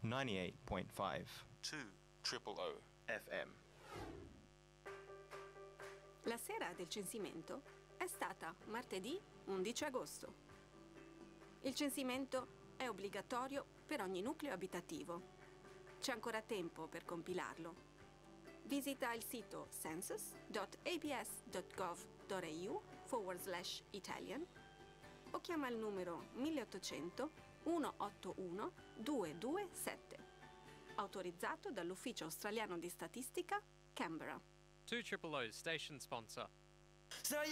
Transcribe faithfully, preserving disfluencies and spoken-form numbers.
ninety-eight point five. two triple O F M. La sera del censimento è stata martedì undici agosto. Il censimento è obbligatorio per ogni nucleo abitativo. C'è ancora tempo per compilarlo. Visita il sito census.abs.gov.au forward slash Italian o chiama il numero milleottocento centottantuno duecentoventisette, autorizzato dall'Ufficio Australiano di Statistica, Canberra. two triple O station sponsor. So